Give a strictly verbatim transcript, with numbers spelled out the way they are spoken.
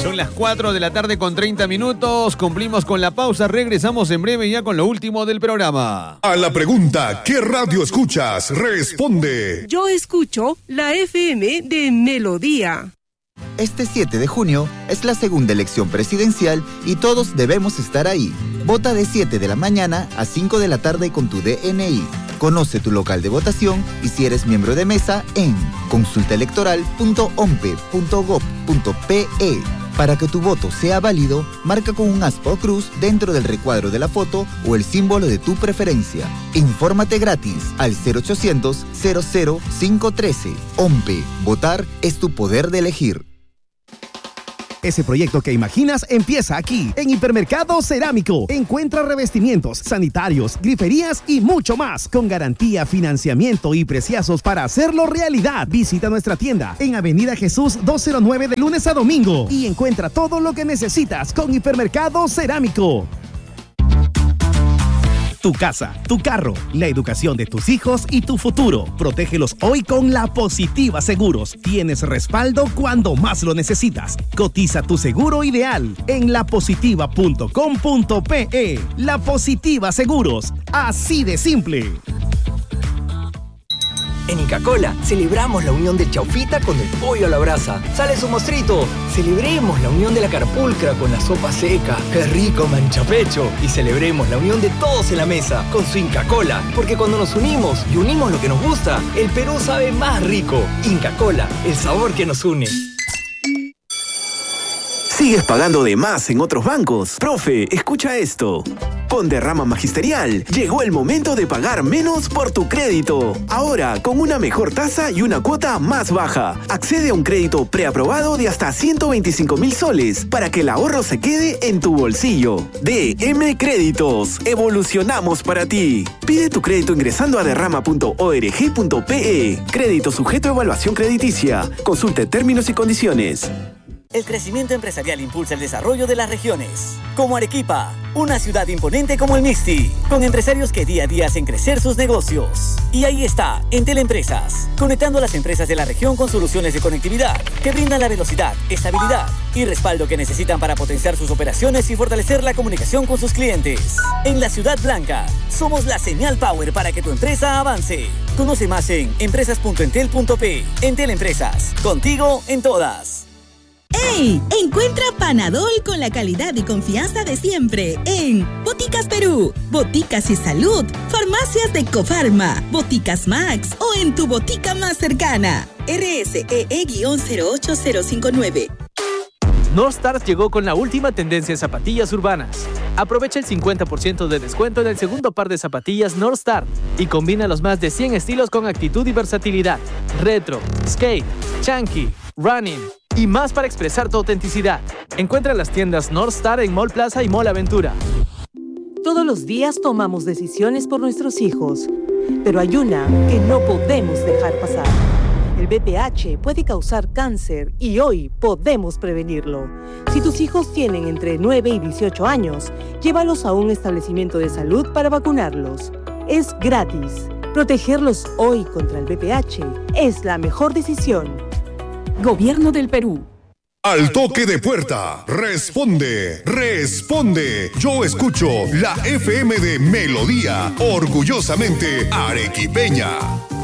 Son las cuatro de la tarde con treinta minutos. Cumplimos con la pausa. Regresamos en breve ya con lo último del programa. A la pregunta, ¿qué radio escuchas? Responde. Yo escucho la F M de Melodía. Este siete de junio es la segunda elección presidencial y todos debemos estar ahí. Vota de siete de la mañana a cinco de la tarde con tu D N I. Conoce tu local de votación y si eres miembro de mesa en consulta electoral punto ompe punto gob punto pe. Para que tu voto sea válido, marca con un aspa o cruz dentro del recuadro de la foto o el símbolo de tu preferencia. Infórmate gratis al cero ochocientos, cero cero cinco uno tres. OMPE. Votar es tu poder de elegir. Ese proyecto que imaginas empieza aquí, en Hipermercado Cerámico. Encuentra revestimientos, sanitarios, griferías y mucho más, con garantía, financiamiento y preciazos para hacerlo realidad. Visita nuestra tienda en Avenida Jesús doscientos nueve de lunes a domingo y encuentra todo lo que necesitas con Hipermercado Cerámico. Tu casa, tu carro, la educación de tus hijos y tu futuro. Protégelos hoy con La Positiva Seguros. Tienes respaldo cuando más lo necesitas. Cotiza tu seguro ideal en la positiva punto com punto pe. La Positiva Seguros. Así de simple. En Inca Kola celebramos la unión del chaufita con el pollo a la brasa. ¡Sale su mostrito! Celebremos la unión de la carpulcra con la sopa seca. ¡Qué rico manchapecho! Y celebremos la unión de todos en la mesa con su Inca Kola. Porque cuando nos unimos y unimos lo que nos gusta, el Perú sabe más rico. Inca Kola, el sabor que nos une. ¿Sigues pagando de más en otros bancos? Profe, escucha esto. Con Derrama Magisterial, llegó el momento de pagar menos por tu crédito. Ahora, con una mejor tasa y una cuota más baja. Accede a un crédito preaprobado de hasta ciento veinticinco mil soles para que el ahorro se quede en tu bolsillo. D M Créditos. Evolucionamos para ti. Pide tu crédito ingresando a derrama punto org punto pe. Crédito sujeto a evaluación crediticia. Consulte términos y condiciones. El crecimiento empresarial impulsa el desarrollo de las regiones. Como Arequipa, una ciudad imponente como el Mixti, con empresarios que día a día hacen crecer sus negocios. Y ahí está, Entel Empresas, conectando a las empresas de la región con soluciones de conectividad que brindan la velocidad, estabilidad y respaldo que necesitan para potenciar sus operaciones y fortalecer la comunicación con sus clientes. En la Ciudad Blanca, somos la señal power para que tu empresa avance. Conoce más en empresas punto entel punto pe. Entel Empresas, contigo en todas. ¡Ey! Encuentra Panadol con la calidad y confianza de siempre en Boticas Perú, Boticas y Salud, Farmacias de Cofarma, Boticas Max o en tu botica más cercana. R S E E cero ocho cero cinco nueve. Northstar llegó con la última tendencia en zapatillas urbanas. Aprovecha el cincuenta por ciento de descuento en el segundo par de zapatillas Northstar y combina los más de cien estilos con actitud y versatilidad. Retro, skate, chunky, running y más para expresar tu autenticidad. Encuentra las tiendas Northstar en Mall Plaza y Mall Aventura. Todos los días tomamos decisiones por nuestros hijos, pero hay una que no podemos dejar pasar. El B P H puede causar cáncer y hoy podemos prevenirlo. Si tus hijos tienen entre nueve y dieciocho años, llévalos a un establecimiento de salud para vacunarlos. Es gratis. Protegerlos hoy contra el B P H es la mejor decisión. Gobierno del Perú. Al toque de puerta, responde, responde. Yo escucho la F M de Melodía, orgullosamente arequipeña.